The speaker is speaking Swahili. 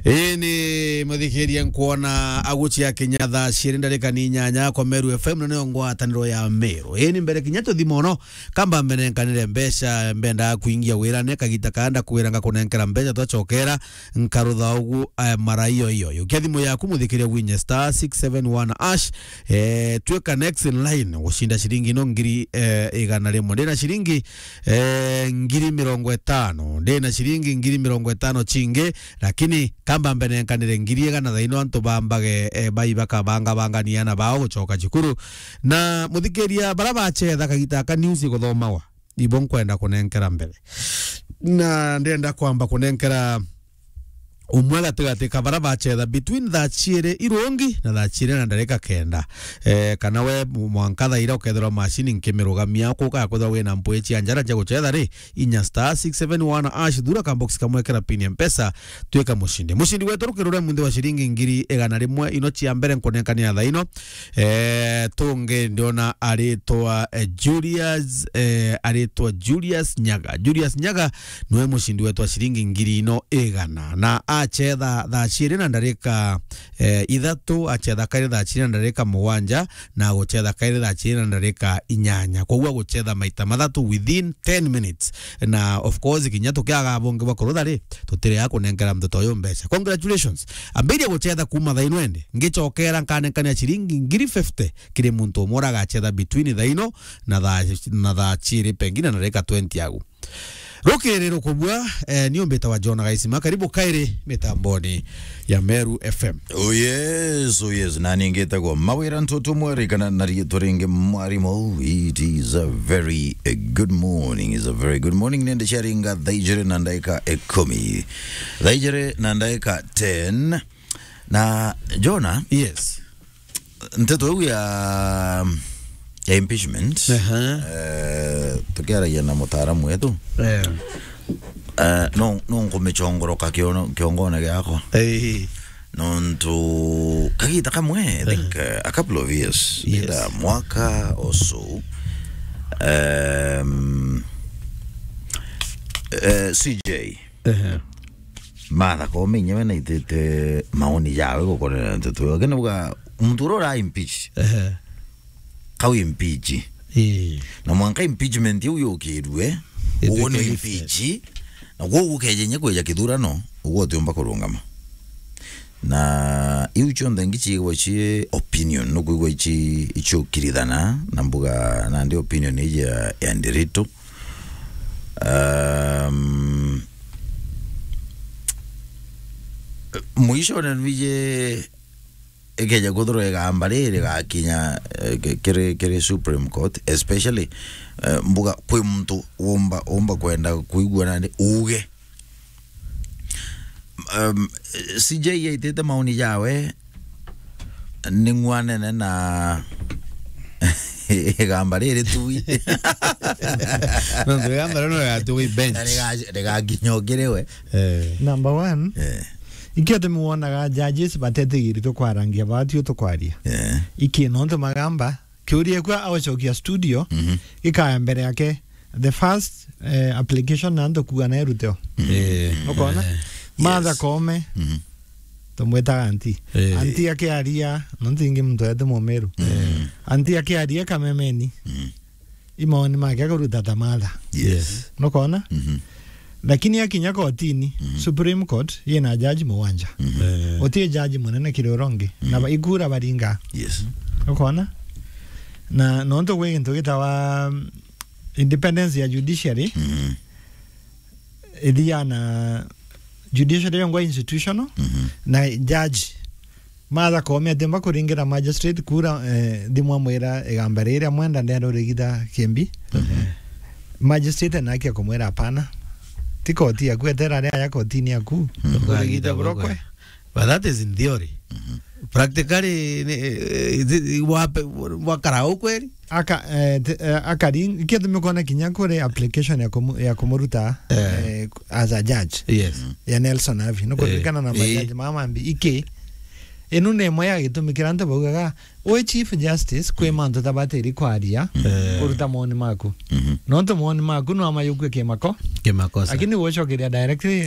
Ini muthikiria nkuona aguchi ya Kenya thaa cirinda rikani nyanya kwa Meru FM no ngwataniro ya Meru. Ini mbere kinya tuthimono kamba mbere nkanire mbeca mbenda kuingia wira ne kagita kanda kuwiranga kunenkera mbeca twachokera nkarutha ugu mara iyo kiathimo yaku muthikiria winya *671# tweka next in line gushinda shiringi no ngiri igana rimwe ndina shiringi ngiri 50 ndina shiringi ngiri 50 chinge lakini kamba mbene nkanire ngiri igana thaino antu bambage baibaka bangania bao gucoka chikuru na muthikiria baraba chetha kagita ka news guthomawa ibon kwenda kunenkera mbere na ndenda kwamba kunenkera umwe gatigati kabara bachetha between that chire irongi na that chire na ndareka kenda kana we mwankatha ira ukethera machine nkimirugamia kuka kwetha we na mpwechi anjara ja guchetha ri inya *671# dura kambox kamwekera pin mpesa tweka mushindi wetu rukirure munde wa shiringi ngiri igana rimwe ino chia mbere nkonenkania tha ino tunge ndiona aritwa Julius Nyaga niwe mushindi wetu wa shiringi ngiri ino igana na achetha thaa ciri na ndarika ithatu achetha kairi thaa ciri na ndarika muwanja na guchetha kairi thaa ciri na ndarika inyanya kwa guchetha maita mathatu within 10 minutes na of course kinya tukiaga bonge bakorotha ri tutire ya kunenkera mtoto uyu mbeca. Congratulations ambiria guchetha kuma thaa ino ende ngichokera nkanenkania ciringi ngiri 50 kiri muntu umora gachetha between thaa ino na thaa ciri pengine na ndarika 20 yagu rukiriro kubwa niumbeta wa John Gaisima karibu kaire mitamboni ya Meru FM. Oh yes na ningeta go mawira ntoto mwari kana nari toringe mwari mo. It is a very good morning. It's a very good morning. Nende sharinga dhaijere nandaika 10 dhaijere nandaika 10 na Jona. Yes ntoto ya impeachment tukiara yana mutaaramu wetu no ngomechongoroka kiongona gyako nonto kagita kamwe I think a couple of years ila mwaka or so CJ mara komenya bana itete maoni yawe gukora ntoto gana buga umuturo ra impeach kawi impeach na mwanka impeachment uyo kirwe uone impeach na go kejenye kweja kidurano ugo tumba kurungama na iucho ndangichi wachi opinion no gwe icho kiridana na mbuga na ndi opinion ya ndirito muisho na vije ekeja kudro egambarere ga kinya kere Supreme Court especially mbuga kwe mtu omba kwenda kuigwa nande uge CJ yitete maoni yawe ningwane na egambarere tui no egambarere no ya tui bench rega ginyogerewe number 1 ikete muonaga judges batetigirito kwarangia batio to kwaria iki nonto magamba kiurie kwa awachokia studio ikaya mbere yake the first application nando kuana eruteo okona madha kome tomweta anti yake aria nontingi mtu yete momeru anti yake aria kamemeni imaoni make akaruta tamadha nokona lakini yakinya kotini Supreme Court yena judge muwanja otie judge munene kiroronge na igura baringa ukona na nonto we into gitawa independence ya judiciary na judiciary ngwa institutional na judge mara kome demba kuringira magistrate kura dimwa mwera egambarira mwenda ndero regida kembi magistrate na kia komwera hapana tikoti ya kwetera ya kotini yaku kuregida brokwe but that is in theory practically wakarao kweli akari kitu mekona kinya kore application ya komoruta as a judge ya Nelson Avi no kurekana na majaji mama ambi ike enune moya gitumikira nto baugaga we chief justice kwe manto tabateri kwaria kuruta moni maku no to moni maku no amayukwe kemakosa lakini wochokeria directly